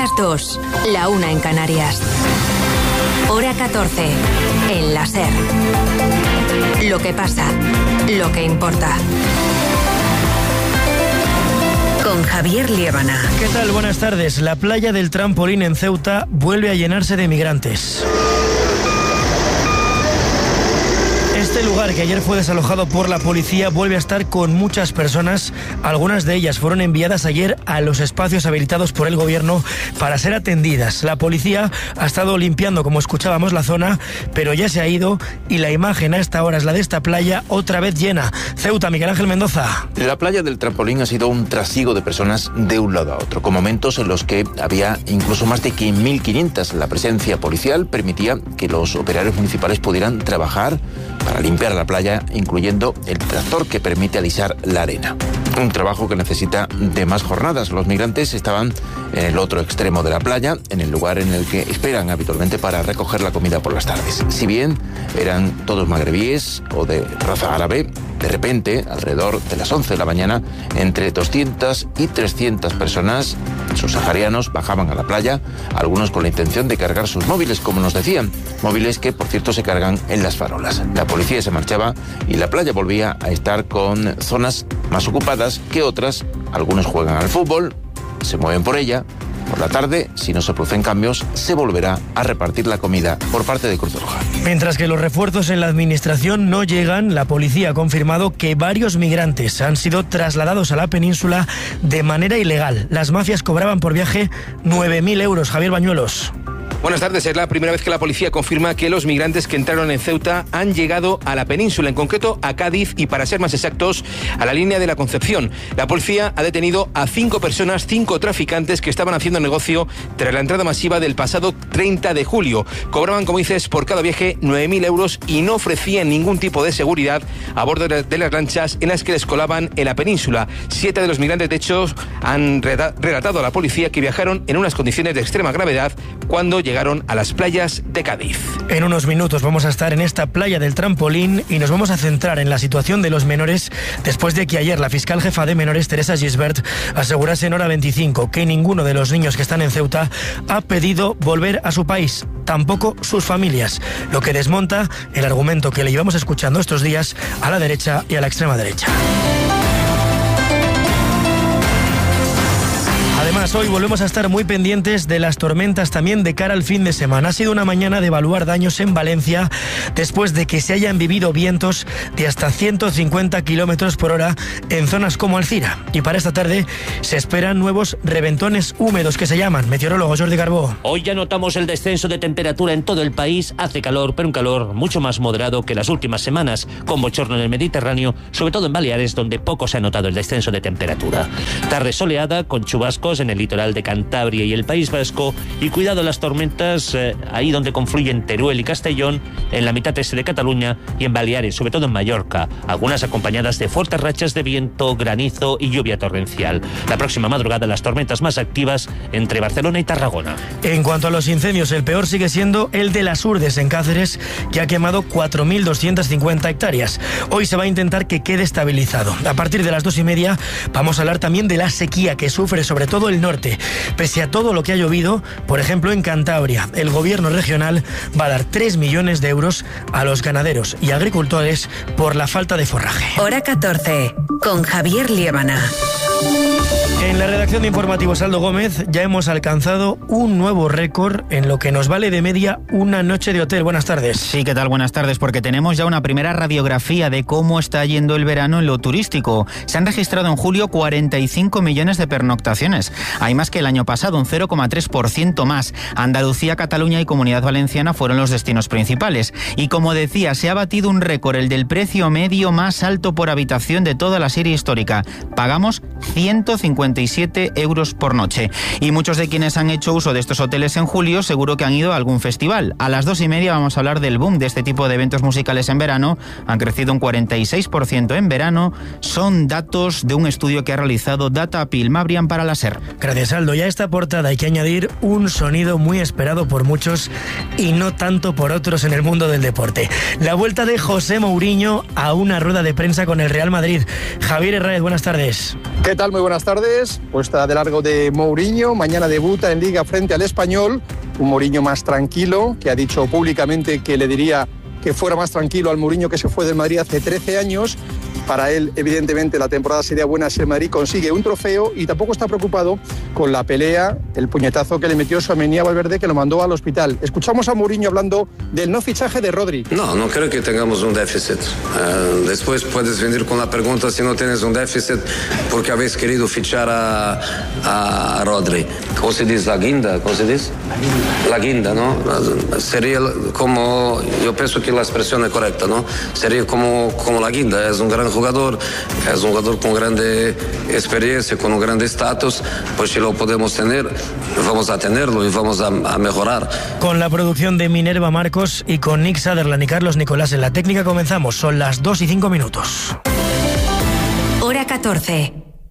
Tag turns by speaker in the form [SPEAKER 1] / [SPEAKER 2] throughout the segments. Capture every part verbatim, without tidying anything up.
[SPEAKER 1] las dos, la una en Canarias. Hora catorce, en la SER. Lo que pasa, lo que importa. Con Javier Liébana.
[SPEAKER 2] ¿Qué tal? Buenas tardes. La playa del Trampolín en Ceuta vuelve a llenarse de migrantes. Este lugar, que ayer fue desalojado por la policía, vuelve a estar con muchas personas. Algunas de ellas fueron enviadas ayer a los espacios habilitados por el gobierno para ser atendidas. La policía ha estado limpiando, como escuchábamos, la zona, pero ya se ha ido y la imagen a esta hora es la de esta playa otra vez llena. Ceuta, Miguel Ángel Mendoza.
[SPEAKER 3] La playa del Trampolín ha sido un trasiego de personas de un lado a otro, con momentos en los que había incluso más de mil quinientas. La presencia policial permitía que los operarios municipales pudieran trabajar para limpiar la playa, incluyendo el tractor que permite alisar la arena. Un trabajo que necesita de más jornadas. Los migrantes estaban en el otro extremo de la playa, en el lugar en el que esperan habitualmente para recoger la comida por las tardes. Si bien eran todos magrebíes o de raza árabe, de repente, alrededor de las once de la mañana, entre doscientas y trescientas personas subsaharianos bajaban a la playa, algunos con la intención de cargar sus móviles, como nos decían, móviles que, por cierto, se cargan en las farolas. La policía se marchaba y la playa volvía a estar con zonas más ocupadas que otras. Algunos juegan al fútbol, se mueven por ella. Por la tarde, si no se producen cambios, se volverá a repartir la comida por parte de Cruz Roja.
[SPEAKER 2] Mientras que los refuerzos en la administración no llegan, la policía ha confirmado que varios migrantes han sido trasladados a la península de manera ilegal. Las mafias cobraban por viaje nueve mil euros. Javier Bañuelos.
[SPEAKER 4] Buenas tardes. Es la primera vez que la policía confirma que los migrantes que entraron en Ceuta han llegado a la península, en concreto a Cádiz y, para ser más exactos, a la línea de la Concepción. La policía ha detenido a cinco personas, cinco traficantes que estaban haciendo negocio tras la entrada masiva del pasado treinta de julio. Cobraban, como dices, por cada viaje nueve mil euros y no ofrecían ningún tipo de seguridad a bordo de las lanchas en las que les colaban en la península. Siete de los migrantes, de hecho, han relatado a la policía que viajaron en unas condiciones de extrema gravedad cuando llegaron a las playas de Cádiz.
[SPEAKER 2] En unos minutos vamos a estar en esta playa del Trampolín y nos vamos a centrar en la situación de los menores después de que ayer la fiscal jefa de menores, Teresa Gisbert, asegurase en Hora veinticinco que ninguno de los niños que están en Ceuta ha pedido volver a su país, tampoco sus familias, lo que desmonta el argumento que le llevamos escuchando estos días a la derecha y a la extrema derecha. Además, hoy volvemos a estar muy pendientes de las tormentas también de cara al fin de semana. Ha sido una mañana de evaluar daños en Valencia después de que se hayan vivido vientos de hasta ciento cincuenta kilómetros por hora en zonas como Alcira. Y para esta tarde se esperan nuevos reventones húmedos que se llaman. Meteorólogo Jordi Carbó.
[SPEAKER 5] Hoy ya notamos el descenso de temperatura en todo el país. Hace calor, pero un calor mucho más moderado que las últimas semanas, con bochorno en el Mediterráneo, sobre todo en Baleares, donde poco se ha notado el descenso de temperatura. Tarde soleada, con chubascos en el litoral de Cantabria y el País Vasco, y cuidado las tormentas eh, ahí donde confluyen Teruel y Castellón, en la mitad este de Cataluña y en Baleares, sobre todo en Mallorca, algunas acompañadas de fuertes rachas de viento, granizo y lluvia torrencial. La próxima madrugada las tormentas más activas entre Barcelona y Tarragona.
[SPEAKER 2] En cuanto a los incendios, el peor sigue siendo el de las Urdes en Cáceres, que ha quemado cuatro mil doscientas cincuenta hectáreas. Hoy se va a intentar que quede estabilizado. A partir de las dos y media vamos a hablar también de la sequía que sufre sobre todo el norte. Pese a todo lo que ha llovido, por ejemplo en Cantabria, el gobierno regional va a dar tres millones de euros a los ganaderos y agricultores por la falta de forraje.
[SPEAKER 1] Hora catorce, con Javier Liébana.
[SPEAKER 2] En la redacción de Informativos Aldo Gómez ya hemos alcanzado un nuevo récord en lo que nos vale de media una noche de hotel. Buenas tardes.
[SPEAKER 6] Sí, ¿qué tal? Buenas tardes, porque tenemos ya una primera radiografía de cómo está yendo el verano en lo turístico. Se han registrado en julio cuarenta y cinco millones de pernoctaciones. Hay más que el año pasado, un cero coma tres por ciento más. Andalucía, Cataluña y Comunidad Valenciana fueron los destinos principales. Y como decía, se ha batido un récord, el del precio medio más alto por habitación de toda la serie histórica. Pagamos ciento cincuenta y siete euros por noche. Y muchos de quienes han hecho uso de estos hoteles en julio seguro que han ido a algún festival. A las dos y media vamos a hablar del boom de este tipo de eventos musicales en verano. Han crecido un cuarenta y seis por ciento en verano. Son datos de un estudio que ha realizado Data Pilmabrian para la SER.
[SPEAKER 2] Gracias, Aldo. Y a esta portada hay que añadir un sonido muy esperado por muchos y no tanto por otros en el mundo del deporte. La vuelta de José Mourinho a una rueda de prensa con el Real Madrid. Javier Herráez, buenas tardes.
[SPEAKER 7] ¿Qué tal? Muy buenas tardes. Puesta de largo de Mourinho. Mañana debuta en Liga frente al Español. Un Mourinho más tranquilo, que ha dicho públicamente que le diría que fuera más tranquilo al Mourinho que se fue del Madrid hace trece años. Para él, evidentemente, la temporada sería buena si el Madrid consigue un trofeo y tampoco está preocupado con la pelea, el puñetazo que le metió Tchouaméni a Valverde, que lo mandó al hospital. Escuchamos a Mourinho hablando del no fichaje de Rodri.
[SPEAKER 8] No, no creo que tengamos un déficit. Uh, después puedes venir con la pregunta si no tienes un déficit porque habéis querido fichar a, a Rodri. ¿Cómo se dice? La guinda, ¿cómo se dice? La guinda, ¿no? Sería como, yo pienso que la expresión es correcta, ¿no? Sería como, como la guinda, es un gran jugador, es un jugador con grande experiencia, con un grande estatus, pues si lo podemos tener, vamos a tenerlo y vamos a, a mejorar.
[SPEAKER 2] Con la producción de Minerva Marcos y con Nick Sutherland y Carlos Nicolás en la técnica comenzamos, son las dos y cinco minutos.
[SPEAKER 1] Hora catorce.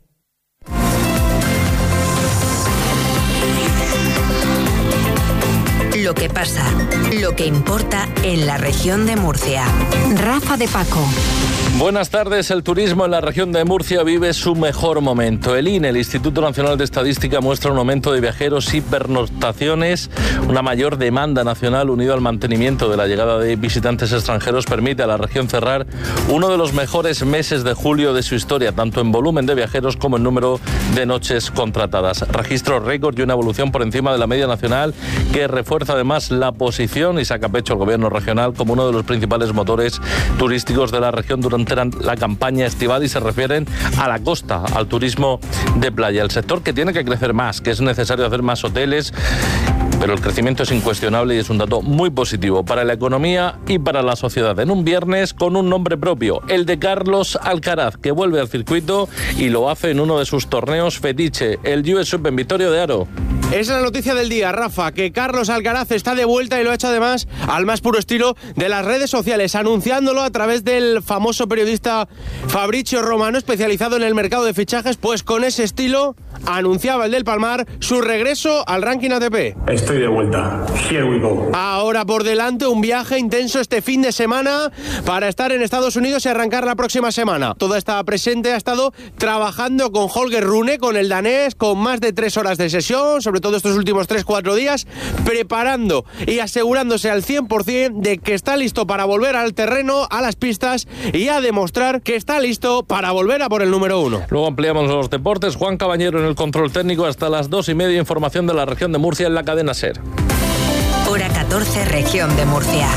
[SPEAKER 1] Lo que pasa, lo que importa en la región de Murcia. Rafa de Paco.
[SPEAKER 9] Buenas tardes. El turismo en la región de Murcia vive su mejor momento. El I N E, el Instituto Nacional de Estadística, muestra un aumento de viajeros y pernoctaciones. Una mayor demanda nacional unido al mantenimiento de la llegada de visitantes extranjeros permite a la región cerrar uno de los mejores meses de julio de su historia, tanto en volumen de viajeros como en número de noches contratadas. Registro récord y una evolución por encima de la media nacional que refuerza además la posición y saca pecho al gobierno regional como uno de los principales motores turísticos de la región durante la campaña estival, y se refieren a la costa, al turismo de playa, el sector que tiene que crecer más, que es necesario hacer más hoteles, pero el crecimiento es incuestionable y es un dato muy positivo para la economía y para la sociedad. En un viernes con un nombre propio, el de Carlos Alcaraz, que vuelve al circuito y lo hace en uno de sus torneos fetiche, el U S Open Vittorio de Aro.
[SPEAKER 10] Esa es la noticia del día, Rafa, que Carlos Alcaraz está de vuelta y lo ha hecho además al más puro estilo de las redes sociales, anunciándolo a través del famoso periodista Fabrizio Romano, especializado en el mercado de fichajes. Pues con ese estilo anunciaba el del Palmar su regreso al ranking A T P.
[SPEAKER 11] Estoy de vuelta. Here we go.
[SPEAKER 10] Ahora por delante un viaje intenso este fin de semana para estar en Estados Unidos y arrancar la próxima semana. Toda esta presente ha estado trabajando con Holger Rune, con el danés, con más de tres horas de sesión, sobre todo estos últimos tres cuatro días, preparando y asegurándose al cien por ciento de que está listo para volver al terreno, a las pistas, y a demostrar que está listo para volver a por el número uno.
[SPEAKER 9] Luego ampliamos los deportes. Juan Cabañero en el control técnico hasta las dos y media. Información de la región de Murcia en la cadena SER.
[SPEAKER 1] Hora catorce, región de Murcia.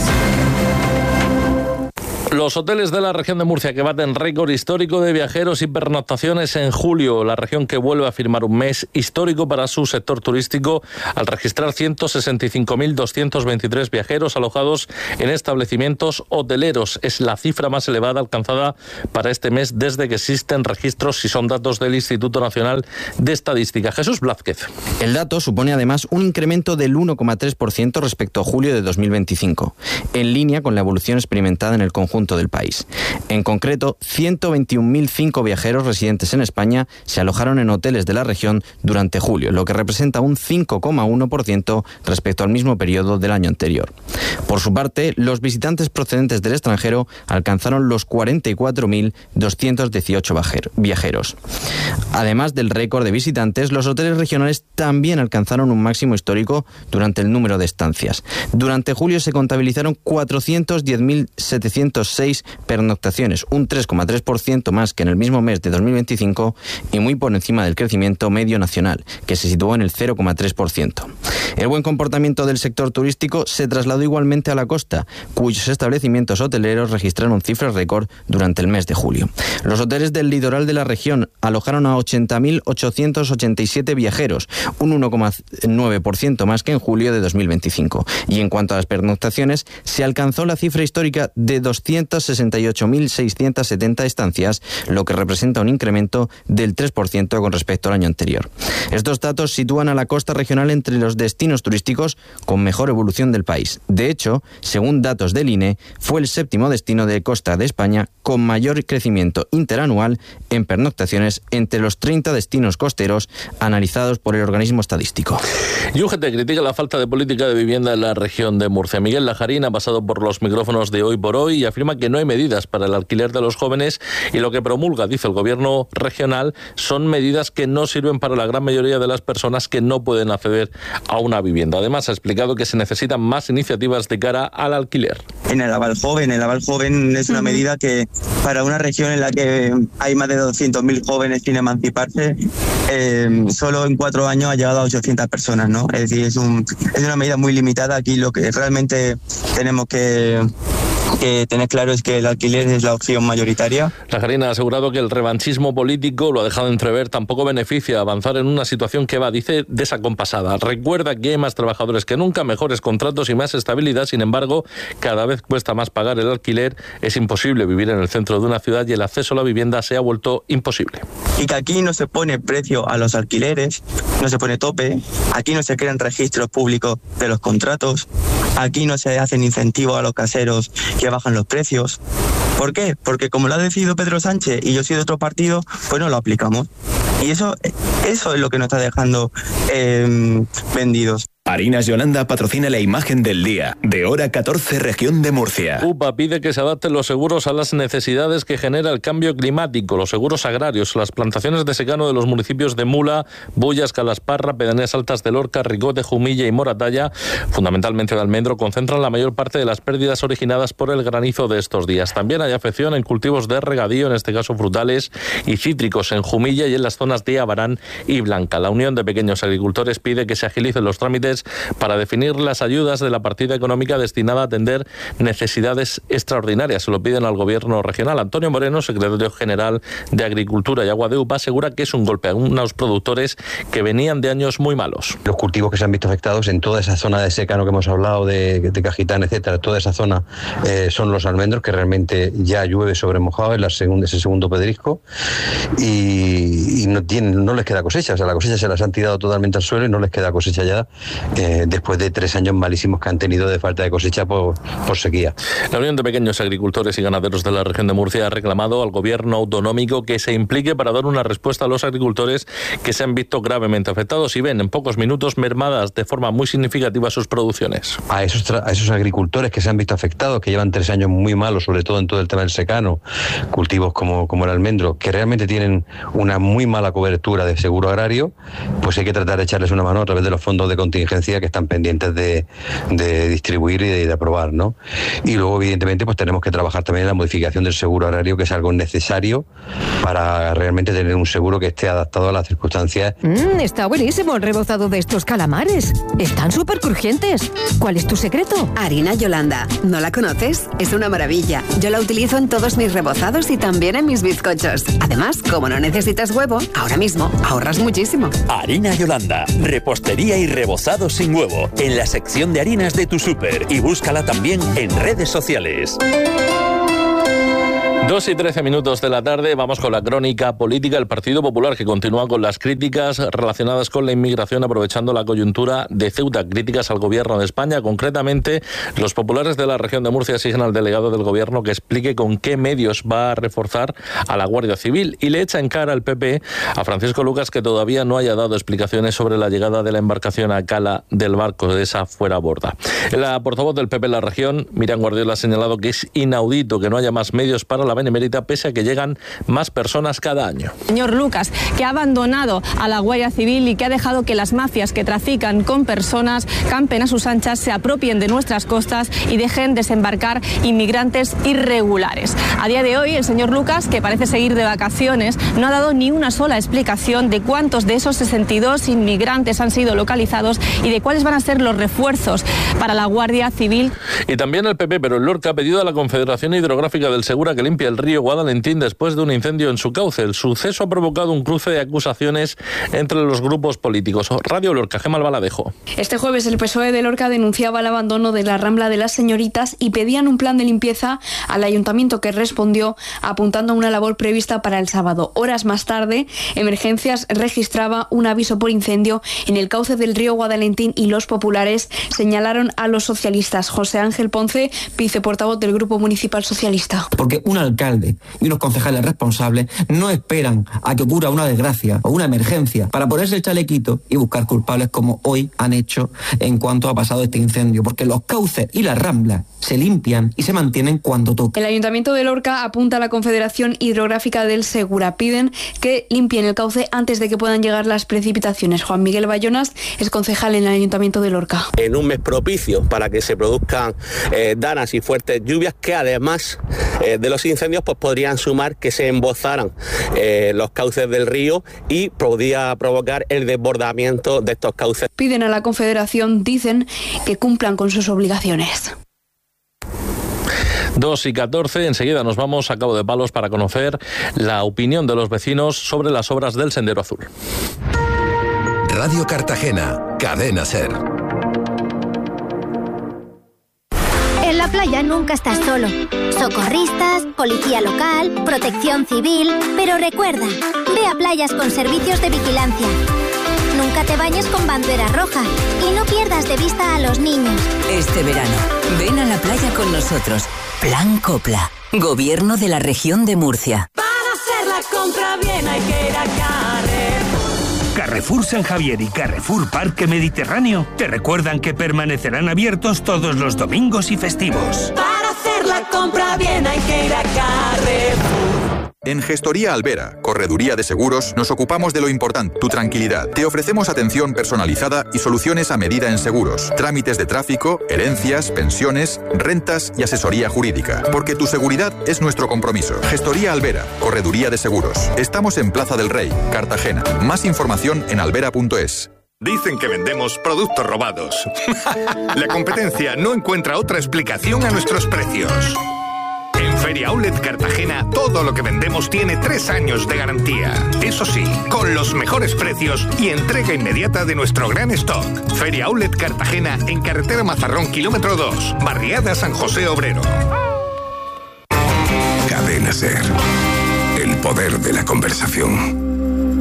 [SPEAKER 9] Los hoteles de la región de Murcia que baten récord histórico de viajeros y pernoctaciones en julio. La región que vuelve a firmar un mes histórico para su sector turístico al registrar ciento sesenta y cinco mil doscientos veintitrés viajeros alojados en establecimientos hoteleros. Es la cifra más elevada alcanzada para este mes desde que existen registros, y son datos del Instituto Nacional de Estadística. Jesús Blázquez.
[SPEAKER 12] El dato supone además un incremento del uno coma tres por ciento respecto a julio de dos mil veinticinco, en línea con la evolución experimentada en el conjunto del país. En concreto, ciento veintiún mil cinco viajeros residentes en España se alojaron en hoteles de la región durante julio, lo que representa un cinco coma uno por ciento respecto al mismo periodo del año anterior. Por su parte, los visitantes procedentes del extranjero alcanzaron los cuarenta y cuatro mil doscientos dieciocho viajeros. Además del récord de visitantes, los hoteles regionales también alcanzaron un máximo histórico durante el número de estancias. Durante julio se contabilizaron cuatrocientos diez mil setecientos seis pernoctaciones, un tres coma tres por ciento más que en el mismo mes de dos mil veinticinco y muy por encima del crecimiento medio nacional, que se situó en el cero coma tres por ciento. El buen comportamiento del sector turístico se trasladó igualmente a la costa, cuyos establecimientos hoteleros registraron cifras récord durante el mes de julio. Los hoteles del litoral de la región alojaron a ochenta mil ochocientos ochenta y siete viajeros, un uno coma nueve por ciento más que en julio de dos mil veinticinco. Y en cuanto a las pernoctaciones, se alcanzó la cifra histórica de doscientos sesenta y ocho mil seiscientos setenta estancias, lo que representa un incremento del tres por ciento con respecto al año anterior. Estos datos sitúan a la costa regional entre los destinos destinos turísticos con mejor evolución del país. De hecho, según datos del I N E, fue el séptimo destino de costa de España con mayor crecimiento interanual en pernoctaciones entre los treinta destinos costeros analizados por el organismo estadístico.
[SPEAKER 9] Y U G T critica la falta de política de vivienda en la región de Murcia. Miguel Lajarín ha pasado por los micrófonos de Hoy por Hoy y afirma que no hay medidas para el alquiler de los jóvenes y lo que promulga, dice el gobierno regional, son medidas que no sirven para la gran mayoría de las personas que no pueden acceder a una vivienda. Además, ha explicado que se necesitan más iniciativas de cara al alquiler.
[SPEAKER 13] En el aval joven, el aval joven es una medida que para una región en la que hay más de doscientos mil jóvenes sin emanciparse, eh, solo en cuatro años ha llegado a ochocientas personas, ¿no? Es decir, es, un, es una medida muy limitada. Aquí lo que realmente tenemos que... que tener claro es que el alquiler es la opción mayoritaria.
[SPEAKER 9] Lajarín ha asegurado que el revanchismo político, lo ha dejado entrever, tampoco beneficia a avanzar en una situación que va, dice, desacompasada. Recuerda que hay más trabajadores que nunca, mejores contratos y más estabilidad. Sin embargo, cada vez cuesta más pagar el alquiler. Es imposible vivir en el centro de una ciudad y el acceso a la vivienda se ha vuelto imposible.
[SPEAKER 13] Y que aquí no se pone precio a los alquileres, no se pone tope, aquí no se crean registros públicos de los contratos, aquí no se hacen incentivos a los caseros que bajan los precios. ¿Por qué? Porque como lo ha decidido Pedro Sánchez y yo soy de otro partido, pues no lo aplicamos. Y eso, eso es lo que nos está dejando eh, vendidos.
[SPEAKER 14] Harinas Yolanda patrocina la imagen del día, de hora catorce, región de Murcia.
[SPEAKER 9] UPA pide que se adapten los seguros a las necesidades que genera el cambio climático. Los seguros agrarios, las plantaciones de secano de los municipios de Mula, Bullas, Calasparra, Pedanías Altas de Lorca, Ricote, Jumilla y Moratalla, fundamentalmente de almendro, concentran la mayor parte de las pérdidas originadas por el granizo de estos días. También hay afección en cultivos de regadío, en este caso frutales y cítricos, en Jumilla y en las zonas de Abarán y Blanca. La Unión de Pequeños Agricultores pide que se agilicen los trámites para definir las ayudas de la partida económica destinada a atender necesidades extraordinarias. Se lo piden al gobierno regional. Antonio Moreno, secretario general de Agricultura y Agua de UPA, asegura que es un golpe a unos productores que venían de años muy malos.
[SPEAKER 15] Los cultivos que se han visto afectados en toda esa zona de secano que hemos hablado, de, de Cajitán, etcétera, toda esa zona eh, son los almendros, que realmente ya llueve sobre mojado, es la segunda, ese segundo pedrisco, y, y no, tienen, no les queda cosecha. O sea, la cosecha se las han tirado totalmente al suelo y no les queda cosecha ya. Eh, después de tres años malísimos que han tenido de falta de cosecha por, por sequía.
[SPEAKER 9] La Unión de Pequeños Agricultores y Ganaderos de la región de Murcia ha reclamado al gobierno autonómico que se implique para dar una respuesta a los agricultores que se han visto gravemente afectados y ven en pocos minutos mermadas de forma muy significativa sus producciones.
[SPEAKER 15] A esos, a esos agricultores que se han visto afectados, que llevan tres años muy malos, sobre todo en todo el tema del secano, cultivos como, como el almendro, que realmente tienen una muy mala cobertura de seguro agrario, pues hay que tratar de echarles una mano a través de los fondos de contingencia que están pendientes de, de distribuir y de, de aprobar, ¿no? Y luego, evidentemente, pues tenemos que trabajar también en la modificación del seguro agrario, que es algo necesario para realmente tener un seguro que esté adaptado a las circunstancias.
[SPEAKER 16] Mm, está buenísimo el rebozado de estos calamares. Están súper crujientes. ¿Cuál es tu secreto?
[SPEAKER 17] Harina Yolanda. ¿No la conoces? Es una maravilla. Yo la utilizo en todos mis rebozados y también en mis bizcochos. Además, como no necesitas huevo, ahora mismo ahorras muchísimo.
[SPEAKER 14] Harina Yolanda. Repostería y rebozado sin huevo, en la sección de harinas de tu súper, y búscala también en redes sociales.
[SPEAKER 9] Dos y trece minutos de la tarde, vamos con la crónica política. El Partido Popular, que continúa con las críticas relacionadas con la inmigración, aprovechando la coyuntura de Ceuta. Críticas al gobierno de España. Concretamente, los populares de la región de Murcia exigen al delegado del gobierno que explique con qué medios va a reforzar a la Guardia Civil, y le echa en cara al P P a Francisco Lucas que todavía no haya dado explicaciones sobre la llegada de la embarcación a Cala del barco de esa fuera a borda. La portavoz del P P en la región, Miriam Guardiola, ha señalado que es inaudito que no haya más medios para la benemérita, pese a que llegan más personas cada año.
[SPEAKER 18] Señor Lucas, que ha abandonado a la Guardia Civil y que ha dejado que las mafias que trafican con personas campen a sus anchas, se apropien de nuestras costas y dejen desembarcar inmigrantes irregulares. A día de hoy, el señor Lucas, que parece seguir de vacaciones, no ha dado ni una sola explicación de cuántos de esos sesenta y dos inmigrantes han sido localizados y de cuáles van a ser los refuerzos para la Guardia Civil.
[SPEAKER 9] Y también el P P, pero el Lorca, ha pedido a la Confederación Hidrográfica del Segura que le limpia el río Guadalentín después de un incendio en su cauce. El suceso ha provocado un cruce de acusaciones entre los grupos políticos. Radio Lorca, Gemma Albaladejo.
[SPEAKER 19] Este jueves el P S O E de Lorca denunciaba el abandono de la Rambla de las Señoritas y pedían un plan de limpieza al ayuntamiento, que respondió apuntando a una labor prevista para el sábado. Horas más tarde, Emergencias registraba un aviso por incendio en el cauce del río Guadalentín y los populares señalaron a los socialistas. José Ángel Ponce, viceportavoz del Grupo Municipal Socialista.
[SPEAKER 20] Porque un alcalde y unos concejales responsables no esperan a que ocurra una desgracia o una emergencia para ponerse el chalequito y buscar culpables, como hoy han hecho en cuanto ha pasado este incendio, porque los cauces y las ramblas se limpian y se mantienen cuando toca.
[SPEAKER 19] El Ayuntamiento de Lorca apunta a la Confederación Hidrográfica del Segura. Piden que limpien el cauce antes de que puedan llegar las precipitaciones. Juan Miguel Bayonas es concejal en el Ayuntamiento de Lorca.
[SPEAKER 21] En un mes propicio para que se produzcan eh, danas y fuertes lluvias que además eh, de los incendios pues podrían sumar que se embozaran eh, los cauces del río y podría provocar el desbordamiento de estos cauces.
[SPEAKER 19] Piden a la Confederación, dicen, que cumplan con sus obligaciones.
[SPEAKER 9] dos y catorce, enseguida nos vamos a Cabo de Palos para conocer la opinión de los vecinos sobre las obras del Sendero Azul.
[SPEAKER 22] Radio Cartagena, Cadena SER.
[SPEAKER 23] En la playa nunca estás solo. Socorristas, policía local, protección civil. Pero recuerda, ve a playas con servicios de vigilancia. Nunca te bañes con bandera roja y no pierdas de vista a los niños.
[SPEAKER 1] Este verano, ven a la playa con nosotros. Plan Copla, Gobierno de la Región de Murcia.
[SPEAKER 24] Para hacer la compra bien hay que ir a Carrefour.
[SPEAKER 25] Carrefour San Javier y Carrefour Parque Mediterráneo te recuerdan que permanecerán abiertos todos los domingos y festivos.
[SPEAKER 24] Para hacer la compra bien hay que ir a Carrefour.
[SPEAKER 26] En Gestoría Albera, Correduría de Seguros, nos ocupamos de lo importante, tu tranquilidad. Te ofrecemos atención personalizada y soluciones a medida en seguros, trámites de tráfico, herencias, pensiones, rentas y asesoría jurídica. Porque tu seguridad es nuestro compromiso. Gestoría Albera, Correduría de Seguros. Estamos en Plaza del Rey, Cartagena. Más información en albera punto es.
[SPEAKER 27] Dicen que vendemos productos robados. La competencia no encuentra otra explicación a nuestros precios. En Feria Outlet Cartagena, todo lo que vendemos tiene tres años de garantía. Eso sí, con los mejores precios y entrega inmediata de nuestro gran stock. Feria Outlet Cartagena, en carretera Mazarrón, kilómetro dos, barriada San José Obrero.
[SPEAKER 22] Cadena SER. El poder de la conversación.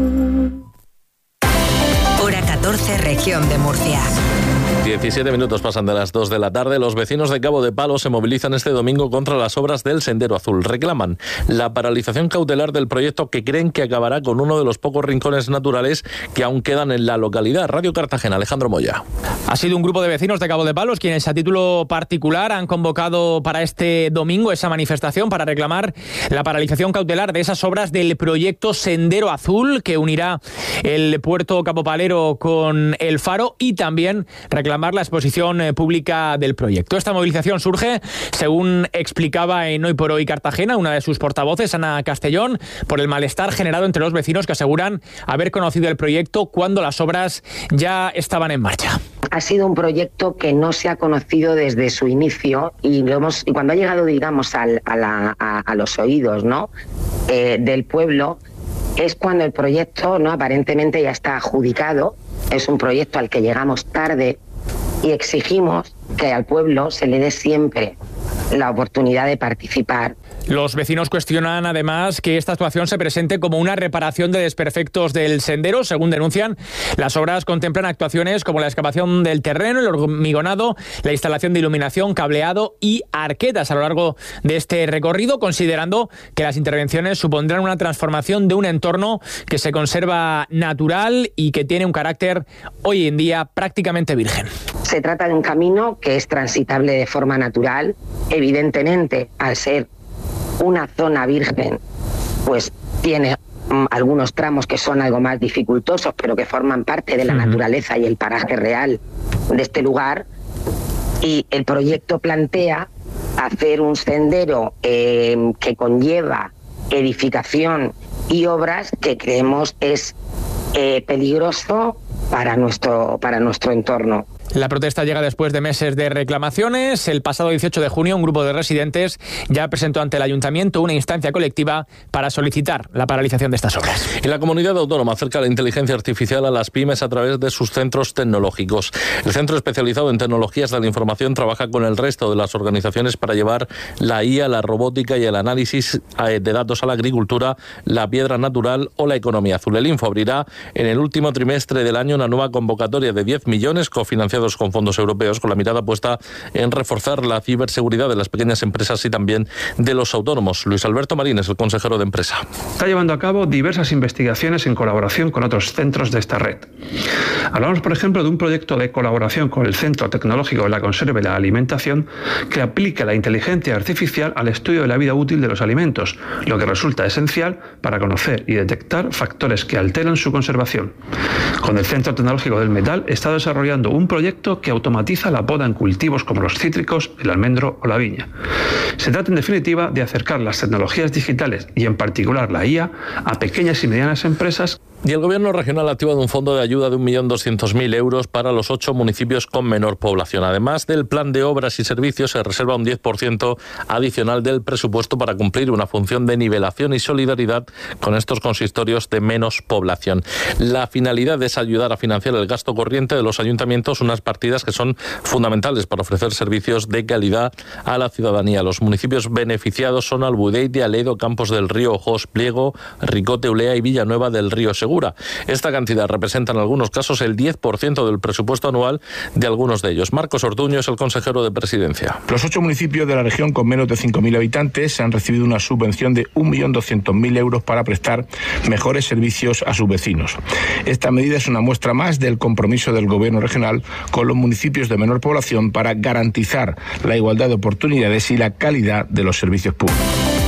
[SPEAKER 1] Hora catorce, Región de Murcia.
[SPEAKER 9] diecisiete minutos pasan de las dos de la tarde. Los vecinos de Cabo de Palos se movilizan este domingo contra las obras del Sendero Azul. Reclaman la paralización cautelar del proyecto, que creen que acabará con uno de los pocos rincones naturales que aún quedan en la localidad. Radio Cartagena, Alejandro Moya.
[SPEAKER 28] Ha sido un grupo de vecinos de Cabo de Palos quienes a título particular han convocado para este domingo esa manifestación para reclamar la paralización cautelar de esas obras del proyecto Sendero Azul, que unirá el puerto capopalero con el faro, y también reclamar la exposición pública del proyecto. Esta movilización surge, según explicaba en Hoy por Hoy Cartagena una de sus portavoces, Ana Castellón, por el malestar generado entre los vecinos que aseguran haber conocido el proyecto cuando las obras ya estaban en marcha.
[SPEAKER 29] Ha sido un proyecto que no se ha conocido desde su inicio y, lo hemos, y cuando ha llegado, digamos, al, a, la, a, a los oídos, ¿no?, eh, del pueblo, es cuando el proyecto, no, aparentemente ya está adjudicado. Es un proyecto al que llegamos tarde y exigimos que al pueblo se le dé siempre la oportunidad de participar.
[SPEAKER 28] Los vecinos cuestionan además que esta actuación se presente como una reparación de desperfectos del sendero. Según denuncian, las obras contemplan actuaciones como la excavación del terreno, el hormigonado, la instalación de iluminación, cableado y arquetas a lo largo de este recorrido, considerando que las intervenciones supondrán una transformación de un entorno que se conserva natural y que tiene un carácter hoy en día prácticamente virgen.
[SPEAKER 29] Se trata de un camino que es transitable de forma natural. Evidentemente, al ser una zona virgen, pues tiene mm, algunos tramos que son algo más dificultosos, pero que forman parte de la uh-huh. naturaleza y el paraje real de este lugar. Y el proyecto plantea hacer un sendero eh, que conlleva edificación y obras que creemos es eh, peligroso para nuestro, para nuestro entorno.
[SPEAKER 28] La protesta llega después de meses de reclamaciones. El pasado dieciocho de junio, un grupo de residentes ya presentó ante el ayuntamiento una instancia colectiva para solicitar la paralización de estas obras.
[SPEAKER 9] Y la comunidad autónoma acerca la inteligencia artificial a las pymes a través de sus centros tecnológicos. El centro especializado en tecnologías de la información trabaja con el resto de las organizaciones para llevar la I A, la robótica y el análisis de datos a la agricultura, la piedra natural o la economía azul. El Info abrirá en el último trimestre del año una nueva convocatoria de diez millones cofinanciados con fondos europeos, con la mirada puesta en reforzar la ciberseguridad de las pequeñas empresas y también de los autónomos. Luis Alberto Marín es el consejero de empresa.
[SPEAKER 2] Está llevando a cabo diversas investigaciones en colaboración con otros centros de esta red. Hablamos, por ejemplo, de un proyecto de colaboración con el Centro Tecnológico de la Conserva y la Alimentación que aplica la inteligencia artificial al estudio de la vida útil de los alimentos, lo que resulta esencial para conocer y detectar factores que alteran su conservación. Con el Centro Tecnológico del Metal está desarrollando un proyecto que automatiza la poda en cultivos como los cítricos, el almendro o la viña. Se trata, en definitiva, de acercar las tecnologías digitales y, en particular, la I A, a pequeñas y medianas empresas.
[SPEAKER 9] Y el Gobierno regional ha activado un fondo de ayuda de un millón doscientos mil euros para los ocho municipios con menor población. Además del plan de obras y servicios, se reserva un diez por ciento adicional del presupuesto para cumplir una función de nivelación y solidaridad con estos consistorios de menos población. La finalidad es ayudar a financiar el gasto corriente de los ayuntamientos, unas partidas que son fundamentales para ofrecer servicios de calidad a la ciudadanía. Los municipios beneficiados son Albudeite, Aledo, Campos del Río, Ojos, Pliego, Ricote, Ulea y Villanueva del Río Segura. Esta cantidad representa en algunos casos el diez por ciento del presupuesto anual de algunos de ellos. Marcos Ortuño es el consejero de Presidencia.
[SPEAKER 3] Los ocho municipios de la región con menos de cinco mil habitantes han recibido una subvención de un millón doscientos mil euros para prestar mejores servicios a sus vecinos. Esta medida es una muestra más del compromiso del Gobierno regional con los municipios de menor población para garantizar la igualdad de oportunidades y la calidad de los servicios públicos.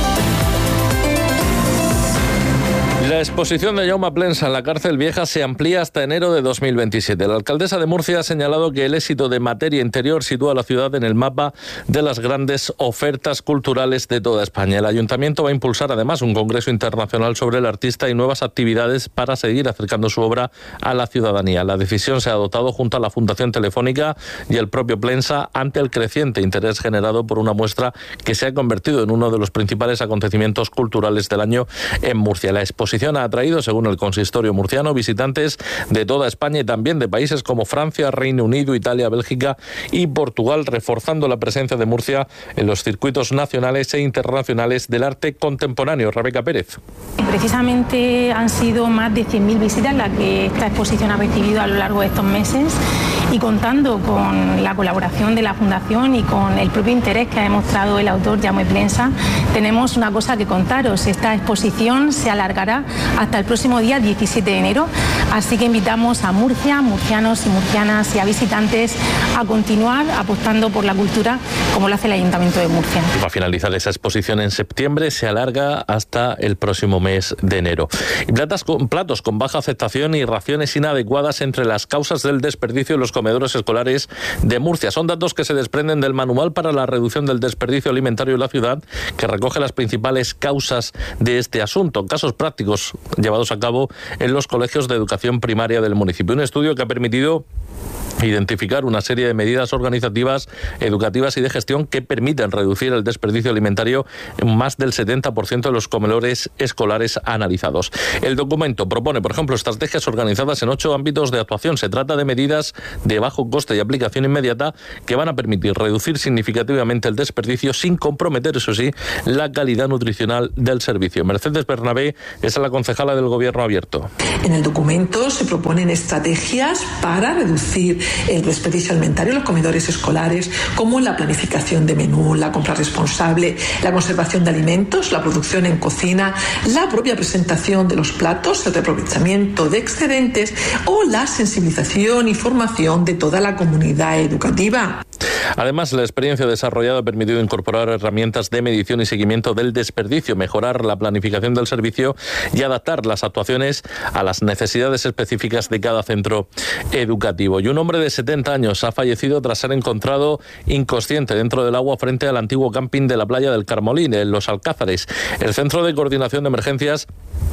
[SPEAKER 9] La exposición de Jaume Plensa en la cárcel vieja se amplía hasta enero de dos mil veintisiete. La alcaldesa de Murcia ha señalado que el éxito de Materia Interior sitúa a la ciudad en el mapa de las grandes ofertas culturales de toda España. El ayuntamiento va a impulsar además un congreso internacional sobre el artista y nuevas actividades para seguir acercando su obra a la ciudadanía. La decisión se ha adoptado junto a la Fundación Telefónica y el propio Plensa ante el creciente interés generado por una muestra que se ha convertido en uno de los principales acontecimientos culturales del año en Murcia. La exposición ha atraído, según el consistorio murciano, visitantes de toda España y también de países como Francia, Reino Unido, Italia, Bélgica y Portugal, reforzando la presencia de Murcia en los circuitos nacionales e internacionales del arte contemporáneo. Rebeca Pérez.
[SPEAKER 4] Precisamente han sido más de cien mil visitas las que esta exposición ha recibido a lo largo de estos meses, y contando con la colaboración de la Fundación y con el propio interés que ha demostrado el autor Jaume Plensa, tenemos una cosa que contaros. Esta exposición se alargará hasta el próximo día diecisiete de enero, así que invitamos a Murcia, murcianos y murcianas y a visitantes a continuar apostando por la cultura como lo hace el Ayuntamiento de Murcia.
[SPEAKER 9] Va a finalizar esa exposición en septiembre, se alarga hasta el próximo mes de enero. Y platos con, platos con baja aceptación y raciones inadecuadas entre las causas del desperdicio en los comedores escolares de Murcia. Son datos que se desprenden del Manual para la Reducción del Desperdicio Alimentario en la ciudad, que recoge las principales causas de este asunto. Casos prácticos llevados a cabo en los colegios de educación primaria del municipio. Un estudio que ha permitido identificar una serie de medidas organizativas, educativas y de gestión que permiten reducir el desperdicio alimentario en más del setenta por ciento de los comedores escolares analizados. El documento propone, por ejemplo, estrategias organizadas en ocho ámbitos de actuación. Se trata de medidas de bajo coste y aplicación inmediata que van a permitir reducir significativamente el desperdicio sin comprometer, eso sí, la calidad nutricional del servicio. Mercedes Bernabé es la concejala del Gobierno Abierto.
[SPEAKER 5] En el documento se proponen estrategias para reducir el desperdicio alimentario en los comedores escolares, como la planificación de menú, la compra responsable, la conservación de alimentos, la producción en cocina, la propia presentación de los platos, el reaprovechamiento de excedentes o la sensibilización y formación de toda la comunidad educativa.
[SPEAKER 9] Además, la experiencia desarrollada ha permitido incorporar herramientas de medición y seguimiento del desperdicio, mejorar la planificación del servicio y adaptar las actuaciones a las necesidades específicas de cada centro educativo. Y un hombre de setenta años ha fallecido tras ser encontrado inconsciente dentro del agua frente al antiguo camping de la playa del Carmolín, en Los Alcázares. El Centro de Coordinación de Emergencias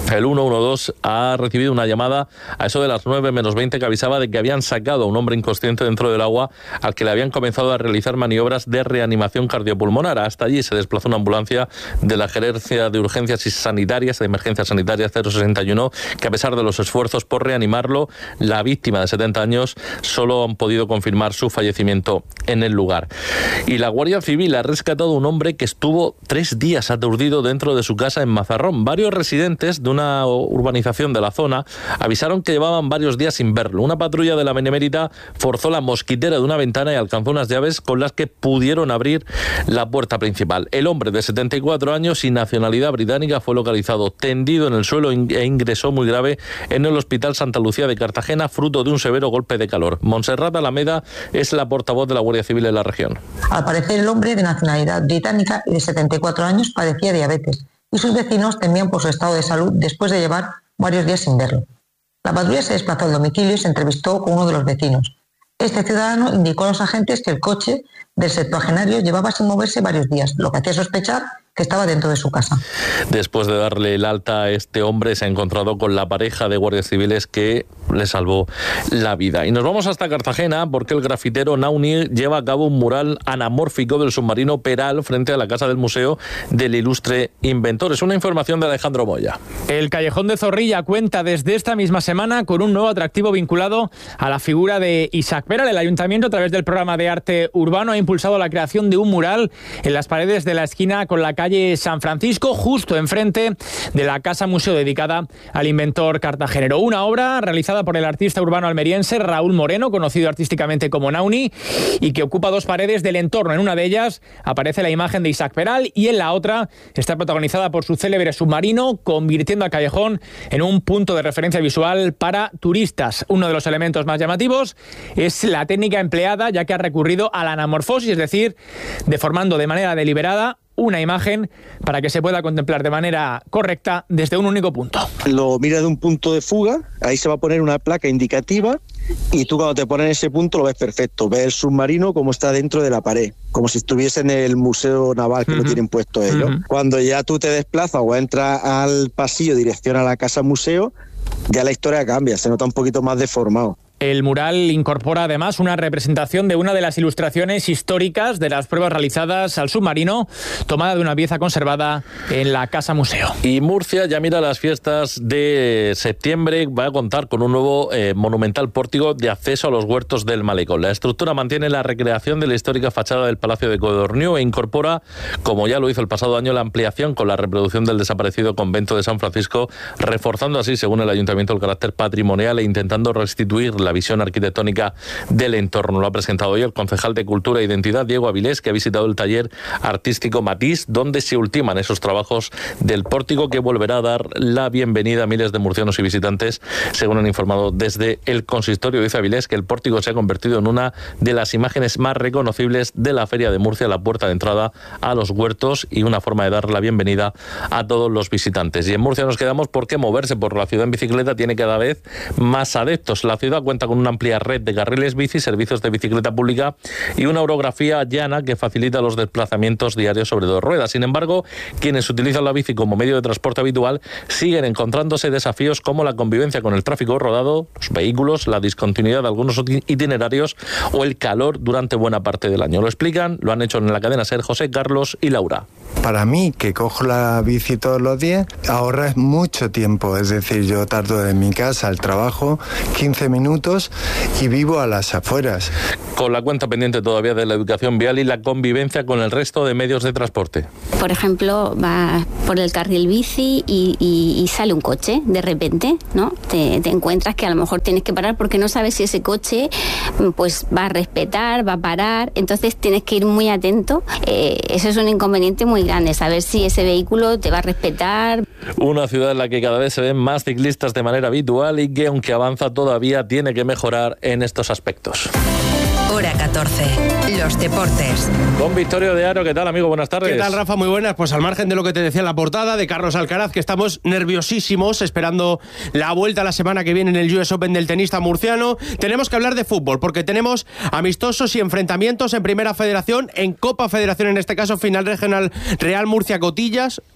[SPEAKER 9] El ciento doce ha recibido una llamada a eso de las nueve menos veinte que avisaba de que habían sacado a un hombre inconsciente dentro del agua al que le habían comenzado a realizar maniobras de reanimación cardiopulmonar. Hasta allí se desplazó una ambulancia de la Gerencia de Urgencias y Sanitarias, de Emergencias Sanitarias cero sesenta y uno, que a pesar de los esfuerzos por reanimarlo, la víctima de setenta años solo han podido confirmar su fallecimiento en el lugar. Y la Guardia Civil ha rescatado a un hombre que estuvo tres días aturdido dentro de su casa en Mazarrón. Varios residentes de una urbanización de la zona avisaron que llevaban varios días sin verlo. Una patrulla de la Benemérita forzó la mosquitera de una ventana y alcanzó unas llaves con las que pudieron abrir la puerta principal. El hombre de setenta y cuatro años y nacionalidad británica fue localizado tendido en el suelo e ingresó muy grave en el Hospital Santa Lucía de Cartagena, fruto de un severo golpe de calor. Montserrat Alameda es la portavoz de la Guardia Civil en la región.
[SPEAKER 6] Al parecer, el hombre de nacionalidad británica y de setenta y cuatro años padecía diabetes y sus vecinos temían por su estado de salud después de llevar varios días sin verlo. La patrulla se desplazó al domicilio y se entrevistó con uno de los vecinos. Este ciudadano indicó a los agentes que el coche del septuagenario llevaba sin moverse varios días, lo que hacía sospechar que estaba dentro de su casa.
[SPEAKER 9] Después de darle el alta a este hombre, se ha encontrado con la pareja de guardias civiles que le salvó la vida. Y nos vamos hasta Cartagena porque el grafitero Nauni lleva a cabo un mural anamórfico del submarino Peral frente a la casa del Museo del Ilustre Inventor. Es una información de Alejandro Moya.
[SPEAKER 28] El Callejón de Zorrilla cuenta desde esta misma semana con un nuevo atractivo vinculado a la figura de Isaac Peral. El Ayuntamiento, a través del programa de arte urbano, ha impulsado la creación de un mural en las paredes de la esquina con la calle San Francisco, justo enfrente de la Casa Museo dedicada al inventor cartagenero. Una obra realizada por el artista urbano almeriense Raúl Moreno, conocido artísticamente como Nauni, y que ocupa dos paredes del entorno. En una de ellas aparece la imagen de Isaac Peral y en la otra está protagonizada por su célebre submarino, convirtiendo al callejón en un punto de referencia visual para turistas. Uno de los elementos más llamativos es la técnica empleada, ya que ha recurrido a la anamorfosis, es decir, deformando de manera deliberada una imagen para que se pueda contemplar de manera correcta desde un único punto.
[SPEAKER 7] Lo mira de un punto de fuga, ahí se va a poner una placa indicativa y tú cuando te pones en ese punto lo ves perfecto. Ves el submarino como está dentro de la pared, como si estuviese en el Museo Naval que uh-huh. lo tienen puesto ellos. Uh-huh. Cuando ya tú te desplazas o entras al pasillo dirección a la casa museo, ya la historia cambia, se nota un poquito más deformado.
[SPEAKER 28] El mural incorpora además una representación de una de las ilustraciones históricas de las pruebas realizadas al submarino, tomada de una pieza conservada en la Casa Museo.
[SPEAKER 9] Y Murcia ya mira las fiestas de septiembre, va a contar con un nuevo eh, monumental pórtico de acceso a los huertos del Malecón. La estructura mantiene la recreación de la histórica fachada del Palacio de Codorniu e incorpora, como ya lo hizo el pasado año, la ampliación con la reproducción del desaparecido convento de San Francisco, reforzando así, según el Ayuntamiento, el carácter patrimonial e intentando restituir la visión arquitectónica del entorno. Lo ha presentado hoy el concejal de Cultura e Identidad, Diego Avilés, que ha visitado el taller artístico Matiz, donde se ultiman esos trabajos del pórtico que volverá a dar la bienvenida a miles de murcianos y visitantes, según han informado desde el consistorio. Dice Avilés que el pórtico se ha convertido en una de las imágenes más reconocibles de la Feria de Murcia, la puerta de entrada a los huertos y una forma de dar la bienvenida a todos los visitantes. Y en Murcia nos quedamos porque moverse por la ciudad en bicicleta tiene cada vez más adeptos. La ciudad cuenta con una amplia red de carriles bici, servicios de bicicleta pública y una orografía llana que facilita los desplazamientos diarios sobre dos ruedas. Sin embargo, quienes utilizan la bici como medio de transporte habitual siguen encontrándose desafíos como la convivencia con el tráfico rodado, los vehículos, la discontinuidad de algunos itinerarios o el calor durante buena parte del año. Lo explican, lo han hecho en la cadena SER José, Carlos y Laura.
[SPEAKER 8] Para mí, que cojo la bici todos los días, ahorra mucho tiempo. Es decir, yo tardo de mi casa al trabajo quince minutos y vivo a las afueras.
[SPEAKER 9] Con la cuenta pendiente todavía de la educación vial y la convivencia con el resto de medios de transporte.
[SPEAKER 10] Por ejemplo, vas por el carril bici y, y, y sale un coche de repente, ¿no? Te, te encuentras que a lo mejor tienes que parar porque no sabes si ese coche pues va a respetar, va a parar, entonces tienes que ir muy atento. Eh, eso es un inconveniente muy grande, saber si ese vehículo te va a respetar.
[SPEAKER 9] Una ciudad en la que cada vez se ven más ciclistas de manera habitual y que, aunque avanza, todavía tiene que mejorar en estos aspectos.
[SPEAKER 1] Hora catorce. Los deportes.
[SPEAKER 9] Con Victorio de Aro, ¿qué tal, amigo? Buenas tardes.
[SPEAKER 11] ¿Qué tal, Rafa? Muy buenas. Pues al margen de lo que te decía en la portada de Carlos Alcaraz, que estamos nerviosísimos esperando la vuelta la semana que viene en el U S Open del tenista murciano, tenemos que hablar de fútbol, porque tenemos amistosos y enfrentamientos en Primera Federación, en Copa Federación, en este caso final regional Real Murcia Cotillas.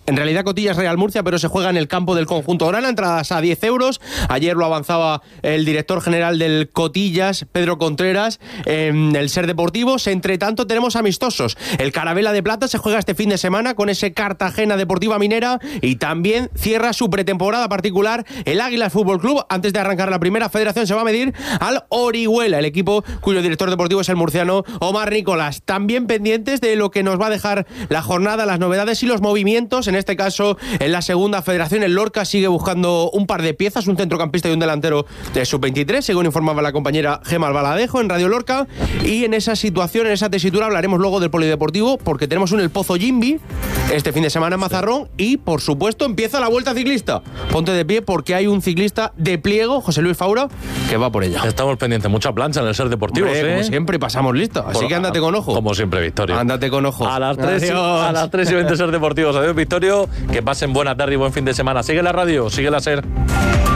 [SPEAKER 11] en realidad Cotillas Real Murcia, pero se juega en el campo del conjunto Grana, entradas a diez euros. Ayer lo avanzaba el director general del Cotillas, Pedro Contreras, en el Ser Deportivos. Entre tanto tenemos amistosos. El Carabela de Plata se juega este fin de semana con ese Cartagena Deportiva Minera, y también cierra su pretemporada particular el Águilas Fútbol Club. Antes de arrancar la primera, Federación se va a medir al Orihuela, el equipo cuyo director deportivo es el murciano Omar Nicolás. También pendientes de lo que nos va a dejar la jornada, las novedades y los movimientos. En este caso, en la segunda federación, el Lorca sigue buscando un par de piezas, un centrocampista y un delantero de sub veintitrés, según informaba la compañera Gemma Albaladejo en Radio Lorca. Y en esa situación, en esa tesitura, hablaremos luego del polideportivo, porque tenemos un El Pozo Jimbi este fin de semana en Mazarrón. Y, por supuesto, empieza la Vuelta Ciclista. Ponte de pie, porque hay un ciclista de pliego, José Luis Faura, que va por ella.
[SPEAKER 9] Estamos pendientes, mucha plancha en el Ser Deportivo, ¿eh?
[SPEAKER 11] Como siempre, pasamos lista. Así por, que ándate con ojo.
[SPEAKER 9] Como siempre, Victorio.
[SPEAKER 11] Ándate con ojo.
[SPEAKER 9] A las tres, a las tres y veinte Ser Deportivos. Adiós, Victorio. Que pasen buena tarde y buen fin de semana. Sigue la radio, sigue la Ser.